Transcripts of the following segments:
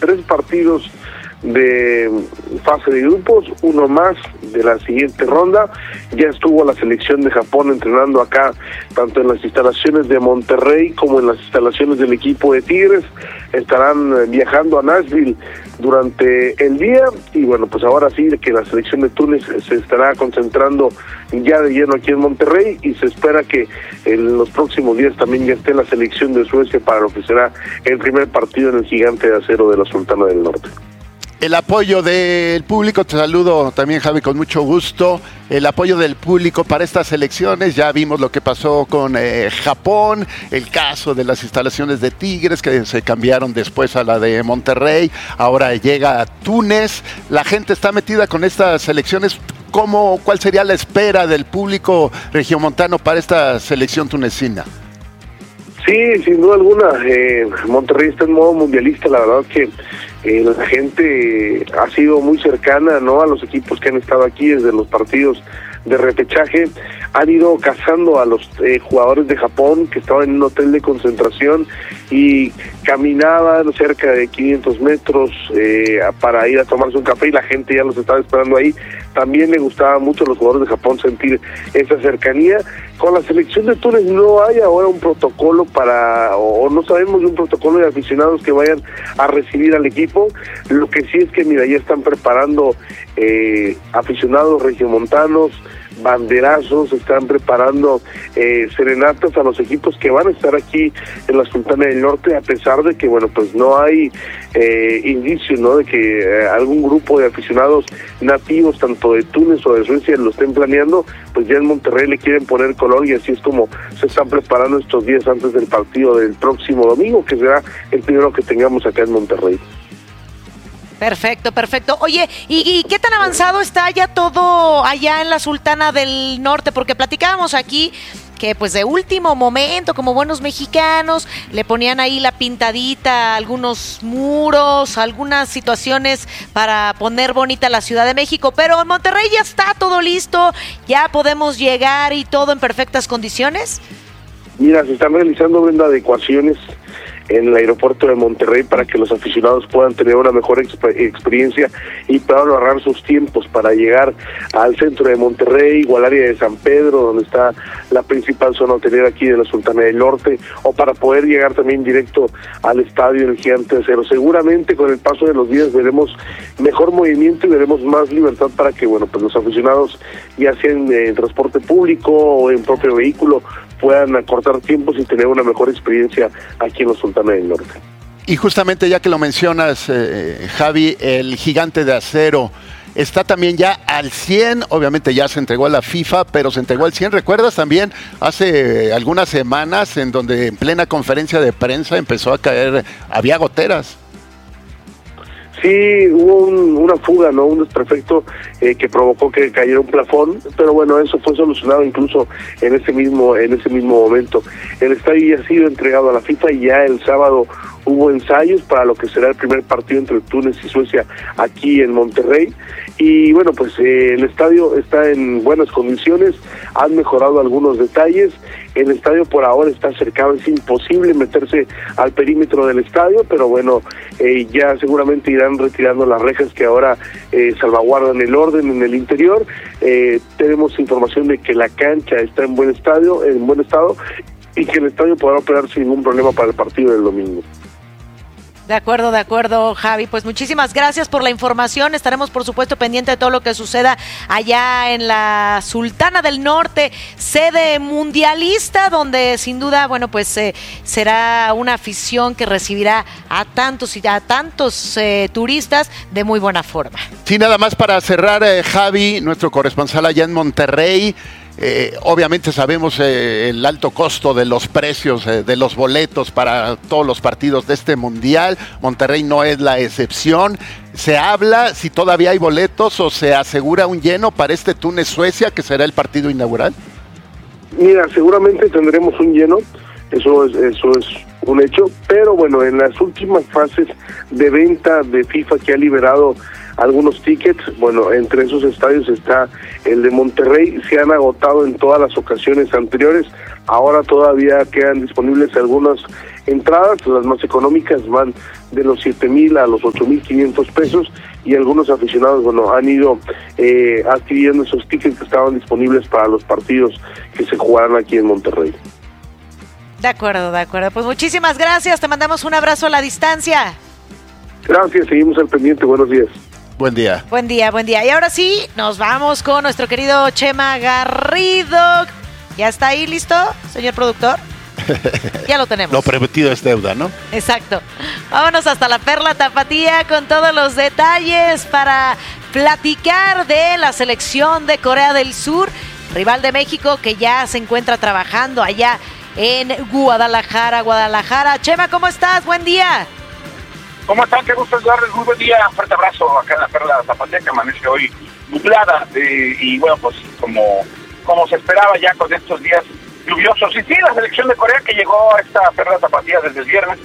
3 partidos de fase de grupos, uno más de la siguiente ronda. Ya estuvo la selección de Japón entrenando acá, tanto en las instalaciones de Monterrey como en las instalaciones del equipo de Tigres. Estarán viajando a Nashville durante el día, y bueno, pues ahora sí que la selección de Túnez se estará concentrando ya de lleno aquí en Monterrey, y se espera que en los próximos días también ya esté la selección de Suecia para lo que será el primer partido en el Gigante de Acero de la Sultana del Norte. El apoyo del público, te saludo también, Javi, con mucho gusto. El apoyo del público para estas elecciones, ya vimos lo que pasó con Japón, el caso de las instalaciones de Tigres que se cambiaron después a la de Monterrey, ahora llega a Túnez. La gente está metida con estas elecciones. ¿Cuál sería la espera del público regiomontano para esta selección tunecina? Sí, sin duda alguna, Monterrey está en modo mundialista. La verdad que la gente ha sido muy cercana, ¿no?, a los equipos que han estado aquí desde los partidos de repechaje. Han ido cazando a los jugadores de Japón que estaban en un hotel de concentración y caminaban cerca de 500 metros para ir a tomarse un café, y la gente ya los estaba esperando ahí. También le gustaba mucho a los jugadores de Japón sentir esa cercanía. Con la selección de Túnez no hay ahora un protocolo o no sabemos de un protocolo de aficionados que vayan a recibir al equipo. Lo que sí es que, mira, ya están preparando aficionados regiomontanos, banderazos, están preparando serenatas a los equipos que van a estar aquí en la Sultana del Norte, a pesar de que, bueno, pues no hay indicio, ¿no?, de que algún grupo de aficionados nativos, tanto de Túnez o de Suecia, lo estén planeando. Pues ya en Monterrey le quieren poner color, y así es como se están preparando estos días antes del partido del próximo domingo, que será el primero que tengamos acá en Monterrey. Perfecto, perfecto. Oye, ¿y qué tan avanzado está ya todo allá en la Sultana del Norte? Porque platicábamos aquí que pues de último momento, como buenos mexicanos, le ponían ahí la pintadita, algunos muros, algunas situaciones para poner bonita la Ciudad de México, pero en Monterrey ya está todo listo, ya podemos llegar y todo en perfectas condiciones. Mira, se están realizando, Brenda, adecuaciones en el aeropuerto de Monterrey para que los aficionados puedan tener una mejor experiencia y puedan ahorrar sus tiempos para llegar al centro de Monterrey o al área de San Pedro, donde está la principal zona hotelera aquí de la Sultana del Norte, o para poder llegar también directo al estadio del Gigante de Acero. Seguramente con el paso de los días veremos mejor movimiento y veremos más libertad para que, bueno, pues los aficionados, ya sea en transporte público o en propio vehículo, puedan acortar tiempos y tener una mejor experiencia aquí en la Sultana del Norte. Y justamente ya que lo mencionas, Javi, el Gigante de Acero está también ya al 100, obviamente ya se entregó a la FIFA, pero se entregó al 100. ¿Recuerdas también hace algunas semanas en donde en plena conferencia de prensa empezó a caer, había goteras? Sí, hubo una fuga, ¿no?, un desperfecto que provocó que cayera un plafón, pero bueno, eso fue solucionado incluso en ese mismo momento. El estadio ya ha sido entregado a la FIFA y ya el sábado hubo ensayos para lo que será el primer partido entre Túnez y Suecia aquí en Monterrey. Y bueno, pues el estadio está en buenas condiciones, han mejorado algunos detalles. El estadio por ahora está cercado, es imposible meterse al perímetro del estadio, pero bueno, ya seguramente irán retirando las rejas que ahora salvaguardan el orden en el interior. Tenemos información de que la cancha está en buen estado y que el estadio podrá operar sin ningún problema para el partido del domingo. De acuerdo, Javi. Pues muchísimas gracias por la información. Estaremos, por supuesto, pendiente de todo lo que suceda allá en la Sultana del Norte, sede mundialista, donde sin duda, bueno, pues será una afición que recibirá a tantos turistas de muy buena forma. Sí, nada más para cerrar, Javi, nuestro corresponsal allá en Monterrey. Obviamente sabemos el alto costo de los precios de los boletos para todos los partidos de este mundial. Monterrey no es la excepción. ¿Se habla si todavía hay boletos o se asegura un lleno para este Túnez-Suecia, que será el partido inaugural? Mira, seguramente tendremos un lleno, eso es un hecho, pero bueno, en las últimas fases de venta de FIFA que ha liberado algunos tickets, bueno, entre esos estadios está el de Monterrey, se han agotado en todas las ocasiones anteriores, ahora todavía quedan disponibles algunos entradas, las más económicas van de los 7,000 a los 8,500 pesos, y algunos aficionados, bueno, han ido adquiriendo esos tickets que estaban disponibles para los partidos que se jugaran aquí en Monterrey. De acuerdo. Pues muchísimas gracias, te mandamos un abrazo a la distancia. Gracias, seguimos al pendiente, buenos días. Buen día. Buen día. Y ahora sí, nos vamos con nuestro querido Chema Garrido. ¿Ya está ahí listo, señor productor? Ya lo tenemos. Lo prometido es deuda, ¿no? Exacto. Vámonos hasta la Perla Tapatía con todos los detalles para platicar de la selección de Corea del Sur, rival de México que ya se encuentra trabajando allá en Guadalajara. Chema, ¿cómo estás? Buen día. ¿Cómo están? Qué gusto saludarles. Muy buen día. Un fuerte abrazo acá en la Perla Tapatía, que amanece hoy nublada. Y bueno, pues como se esperaba ya con estos días lluviosos. Y sí, la selección de Corea que llegó a esta Perla Tapatía desde el viernes,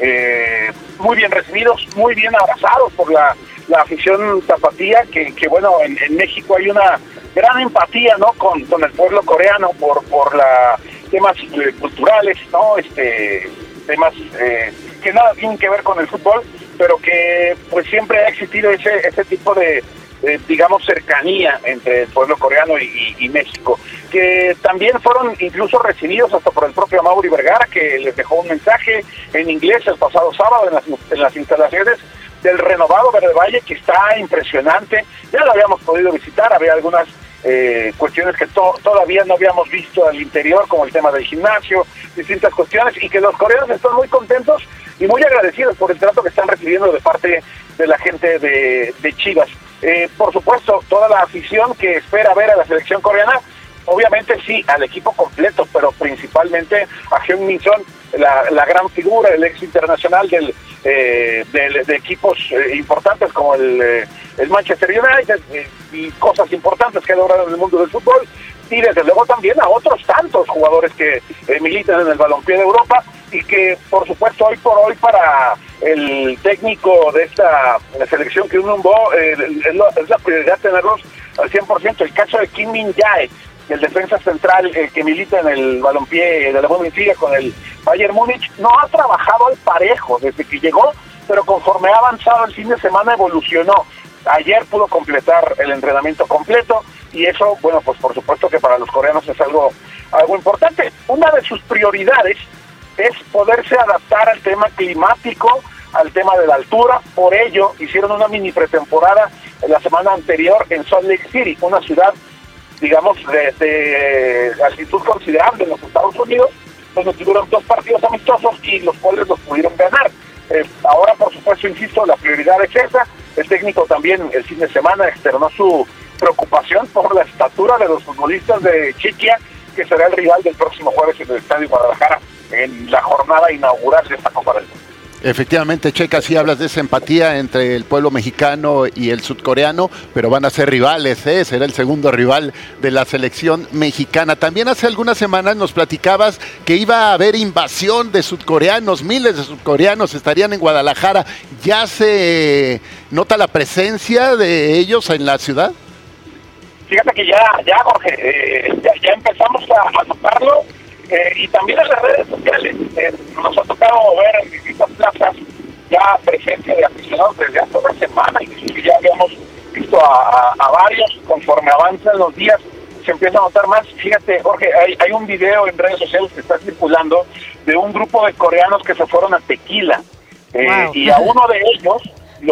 muy bien recibidos, muy bien abrazados por la afición tapatía, que bueno, en México hay una gran empatía, ¿no? Con el pueblo coreano por la temas culturales, ¿no? Temas que nada tienen que ver con el fútbol, pero que pues siempre ha existido ese tipo de digamos, cercanía entre el pueblo coreano y México, que también fueron incluso recibidos hasta por el propio Mauri Vergara, que les dejó un mensaje en inglés el pasado sábado en las instalaciones del renovado Verde Valle, que está impresionante. Ya lo habíamos podido visitar, había algunas cuestiones que todavía no habíamos visto al interior, como el tema del gimnasio, distintas cuestiones, y que los coreanos están muy contentos y muy agradecidos por el trato que están recibiendo de parte de la gente de Chivas. Por supuesto, toda la afición que espera ver a la selección coreana, obviamente sí, al equipo completo, pero principalmente a Heung-min Son, la gran figura, el ex internacional de equipos importantes como el Manchester United, y cosas importantes que ha logrado en el mundo del fútbol, y desde luego también a otros tantos jugadores que militan en el balompié de Europa, y que por supuesto hoy por hoy para el técnico de esta selección que es la prioridad tenerlos al 100%. El caso de Kim Min-jae, el defensa central que milita en el balompié de la Bundesliga con el Bayern Múnich, no ha trabajado al parejo desde que llegó, pero conforme ha avanzado el fin de semana evolucionó. Ayer pudo completar el entrenamiento completo, y eso, bueno, pues por supuesto que para los coreanos es algo importante. Una de sus prioridades es poderse adaptar al tema climático, al tema de la altura. Por ello hicieron una mini pretemporada la semana anterior en Salt Lake City, una ciudad, digamos, de altitud considerable en los Estados Unidos, donde tuvieron 2 partidos amistosos y los cuales los pudieron ganar. Ahora, por supuesto, insisto, la prioridad es esa. El técnico también el fin de semana externó su preocupación por la estatura de los futbolistas de Chequia, que será el rival del próximo jueves en el Estadio Guadalajara en la jornada inaugural de esta Copa del Mundo. Efectivamente, Checa, sí hablas de esa empatía entre el pueblo mexicano y el sudcoreano, pero van a ser rivales, será el segundo rival de la selección mexicana. También hace algunas semanas nos platicabas que iba a haber invasión de sudcoreanos, miles de sudcoreanos estarían en Guadalajara. ¿Ya se nota la presencia de ellos en la ciudad? Fíjate que ya Jorge, ya empezamos a notarlo. Y también en las redes sociales nos ha tocado ver en distintas plazas ya presencia de aficionados desde hace una semana, incluso ya habíamos visto a varios. Conforme avanzan los días se empieza a notar más. Fíjate, Jorge, hay un video en redes sociales que está circulando de un grupo de coreanos que se fueron a Tequila. Wow. Y a uno de ellos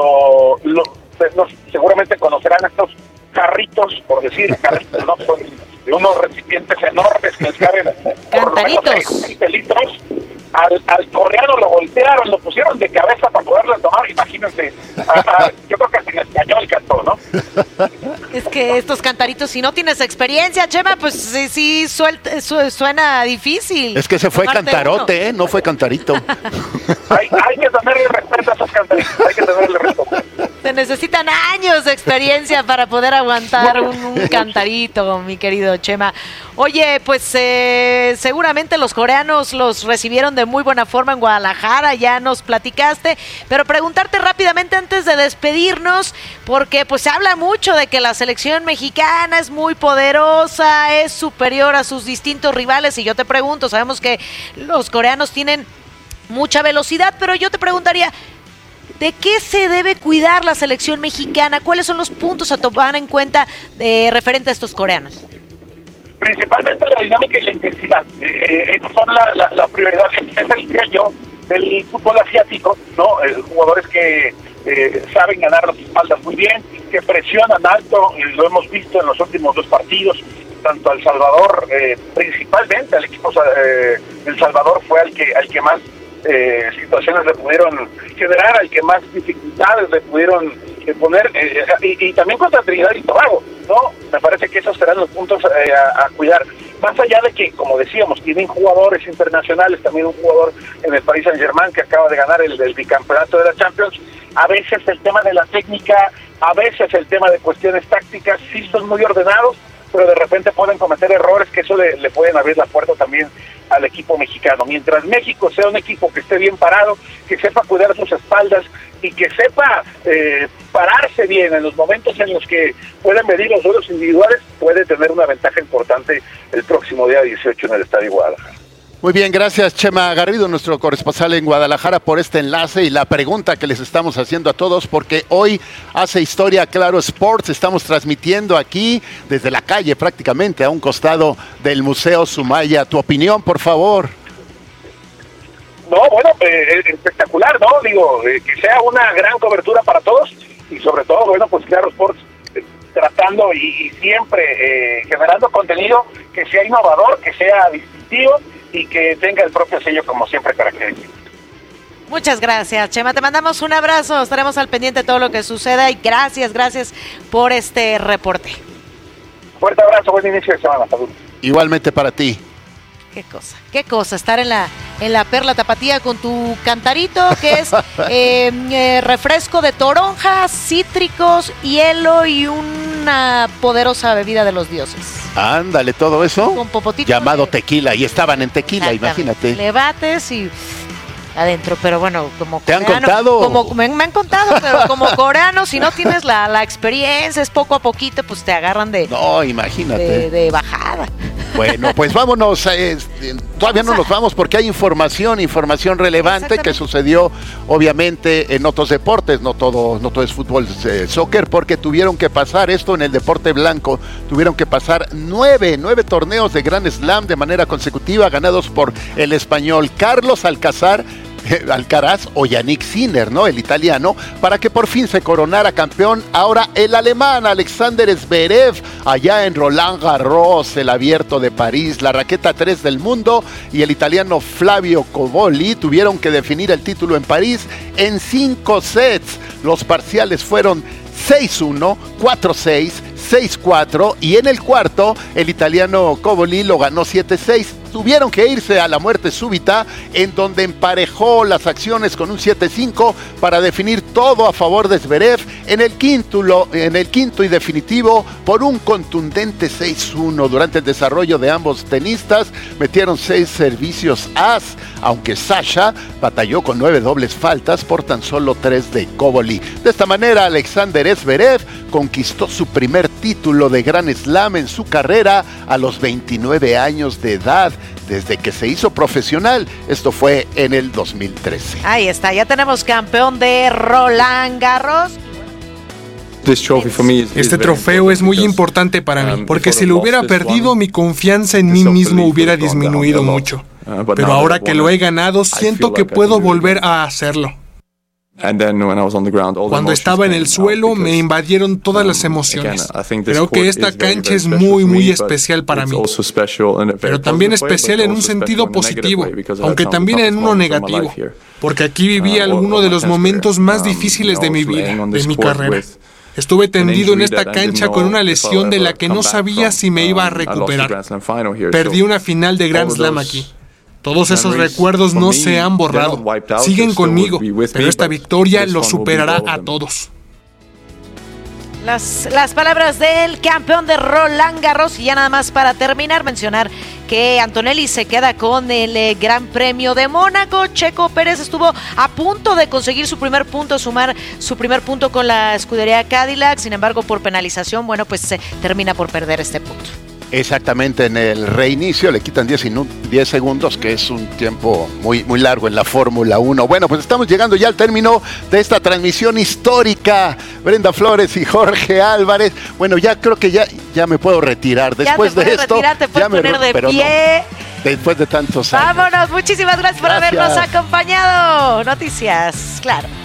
seguramente conocerán estos carritos, por decir carritos, ¿no? Son de unos recipientes enormes que les caben por lo menos 20 litros. Al coreano lo voltearon, lo pusieron de cabeza para poderlo tomar. Imagínense, yo creo que hasta en español cantó, ¿no? Es que estos cantaritos, si no tienes experiencia, Chema, pues sí suena difícil. Es que se fue cantarote, no fue cantarito. Hay que tenerle respeto a esos cantaritos, hay que tenerle respeto. Se necesitan años de experiencia para poder aguantar un cantarito, mi querido Chema. Oye, pues seguramente los coreanos los recibieron de muy buena forma en Guadalajara, ya nos platicaste, pero preguntarte rápidamente antes de despedirnos, porque pues se habla mucho de que la selección mexicana es muy poderosa, es superior a sus distintos rivales, y yo te pregunto, sabemos que los coreanos tienen mucha velocidad, pero yo te preguntaría, ¿de qué se debe cuidar la selección mexicana? ¿Cuáles son los puntos a tomar en cuenta referente a estos coreanos? Principalmente la dinámica y la intensidad. Esas son la prioridad, es el diseño del fútbol asiático, ¿no? Jugadores que saben ganar las espaldas muy bien, que presionan alto, y lo hemos visto en los últimos 2 partidos, tanto El Salvador, principalmente al equipo El Salvador fue al que más situaciones le pudieron generar, al que más dificultades le pudieron poner, y también contra Trinidad y Tobago, ¿no? Me parece que esos serán los puntos a cuidar. Más allá de que, como decíamos, tienen jugadores internacionales, también un jugador en el Paris Saint-Germain que acaba de ganar el bicampeonato de la Champions, a veces el tema de la técnica, a veces el tema de cuestiones tácticas, sí son muy ordenados, pero de repente pueden cometer errores que eso le pueden abrir la puerta también al equipo mexicano. Mientras México sea un equipo que esté bien parado, que sepa cuidar sus espaldas y que sepa pararse bien en los momentos en los que pueden medir los duelos individuales, puede tener una ventaja importante el próximo día 18 en el Estadio Guadalajara. Muy bien, gracias Chema Garrido, nuestro corresponsal en Guadalajara, por este enlace y la pregunta que les estamos haciendo a todos, porque hoy hace historia Claro Sports. Estamos transmitiendo aquí desde la calle prácticamente a un costado del Museo Sumaya. Tu opinión, por favor. No, bueno, espectacular, ¿no? Digo, que sea una gran cobertura para todos y sobre todo, bueno, pues Claro Sports tratando y siempre generando contenido que sea innovador, que sea distintivo y que tenga el propio sello como siempre característico. Muchas gracias, Chema. Te mandamos un abrazo. Estaremos al pendiente de todo lo que suceda y gracias por este reporte. Fuerte abrazo, buen inicio de semana. Salud. Igualmente para ti. Qué cosa, estar en la Perla Tapatía con tu cantarito, que es refresco de toronjas, cítricos, hielo y una poderosa bebida de los dioses. Ándale, todo eso con popotito llamado tequila, y estaban en tequila, imagínate. Le bates y adentro, pero bueno, como ¿te coreano, han contado? Como me han contado, pero como coreano, si no tienes la experiencia, es poco a poquito, pues te agarran no, imagínate. De bajada. Bueno, pues vámonos, todavía no nos vamos porque hay información relevante que sucedió obviamente en otros deportes, no todo es fútbol, soccer, porque tuvieron que pasar esto en el deporte blanco, tuvieron que pasar 9 torneos de Grand Slam de manera consecutiva ganados por el español Carlos Alcaraz o Yannick Sinner, ¿no? El italiano, para que por fin se coronara campeón ahora el alemán Alexander Zverev allá en Roland Garros, el Abierto de París, la raqueta 3 del mundo, y el italiano Flavio Cobolli tuvieron que definir el título en París en 5 sets. Los parciales fueron 6-1, 4-6, 6-4 y en el cuarto el italiano Cobolli lo ganó 7-6. Tuvieron que irse a la muerte súbita, en donde emparejó las acciones con un 7-5 para definir todo a favor de Zverev en el quinto y definitivo por un contundente 6-1. Durante el desarrollo de ambos tenistas metieron 6 servicios as, aunque Sasha batalló con 9 dobles faltas por tan solo 3 de Cobolli. De esta manera Alexander Zverev conquistó su primer título de Grand Slam en su carrera a los 29 años de edad, desde que se hizo profesional. Esto fue en el 2013. Ahí está, ya tenemos campeón de Roland Garros. Este trofeo es muy importante para mí, porque si lo hubiera perdido, mi confianza en mí mismo hubiera disminuido mucho. Pero ahora que lo he ganado, siento que puedo volver a hacerlo. Cuando estaba en el suelo me invadieron todas las emociones. Creo que esta cancha es muy especial para mí, pero también especial en un sentido positivo, aunque también en uno negativo, porque aquí viví alguno de los momentos más difíciles de mi vida, de mi carrera. Estuve tendido en esta cancha con una lesión de la que no sabía si me iba a recuperar. Perdí una final de Grand Slam aquí. Todos esos recuerdos no se han borrado, siguen conmigo, pero esta victoria los superará a todos. Las palabras del campeón de Roland Garros. Y ya nada más para terminar, mencionar que Antonelli se queda con el Gran Premio de Mónaco. Checo Pérez estuvo a punto de conseguir su primer punto, sumar su primer punto con la escudería Cadillac. Sin embargo, por penalización, bueno, pues se termina por perder este punto. Exactamente, en el reinicio le quitan 10 segundos, que es un tiempo muy, muy largo en la Fórmula 1. Bueno, pues estamos llegando ya al término de esta transmisión histórica. Brenda Flores y Jorge Álvarez. Bueno, ya creo que ya me puedo retirar. Después de esto, te puedes poner de pie. No, después de tantos años. Vámonos, muchísimas gracias por habernos acompañado. Noticias, claro.